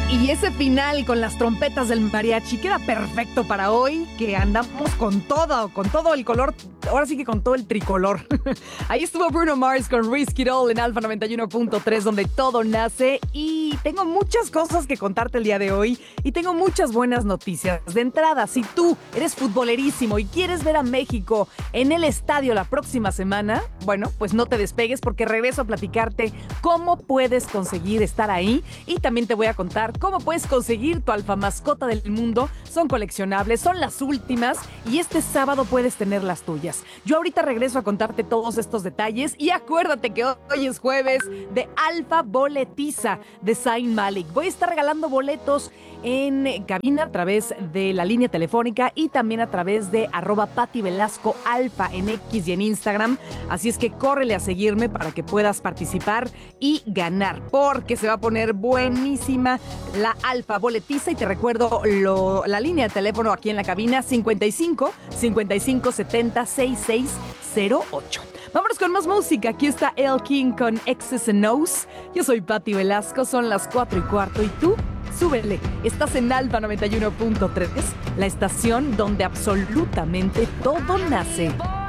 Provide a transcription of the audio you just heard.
Y ese final con las trompetas del mariachi queda perfecto para hoy, que andamos con todo el color, ahora sí que con todo el tricolor. Ahí estuvo Bruno Mars con Risk It All en Alfa 91.3, donde todo nace. Y tengo muchas cosas que contarte el día de hoy y tengo muchas buenas noticias. De entrada, si tú eres futbolerísimo y quieres ver a México en el estadio la próxima semana, bueno, pues no te despegues porque regreso a platicarte cómo puedes conseguir estar ahí y también te voy a contar cómo puedes conseguir tu alfa mascota del mundo. Son coleccionables, son las últimas y este sábado puedes tener las tuyas. Yo ahorita regreso a contarte todos estos detalles y acuérdate que hoy es jueves de Alfa Boletiza de Zayn Malik. Voy a estar regalando boletos en cabina a través de la línea telefónica y también a través de @PatiVelascoAlfa en X y en Instagram. Así es que córrele a seguirme para que puedas participar y ganar, porque se va a poner buenísima la Alfa Boletiza. Y te recuerdo la línea de teléfono aquí en la cabina: 55 55 70 6608. Vámonos con más música. Aquí está El King con X's and O's. Yo soy Pati Velasco, son las 4:15 y tú súbele. Estás en Alfa 91.3, la estación donde absolutamente todo nace.